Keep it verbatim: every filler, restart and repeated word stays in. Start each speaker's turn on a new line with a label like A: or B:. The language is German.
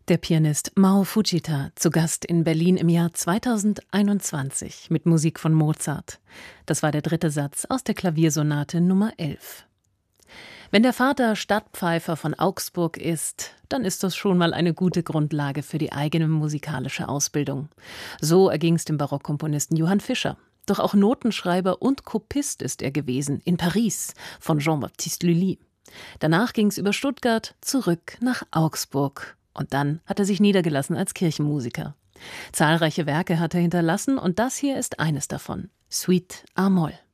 A: Der Pianist Mao Fujita, zu Gast in Berlin im Jahr zweitausendeinundzwanzig mit Musik von Mozart. Das war der dritte Satz aus der Klaviersonate Nummer elf. Wenn der Vater Stadtpfeifer von Augsburg ist, dann ist das schon mal eine gute Grundlage für die eigene musikalische Ausbildung. So erging es dem Barockkomponisten Johann Fischer. Doch auch Notenschreiber und Kopist ist er gewesen, in Paris, von Jean-Baptiste Lully. Danach ging es über Stuttgart zurück nach Augsburg. Und dann hat er sich niedergelassen als Kirchenmusiker. Zahlreiche Werke hat er hinterlassen und das hier ist eines davon, Suite a-Moll.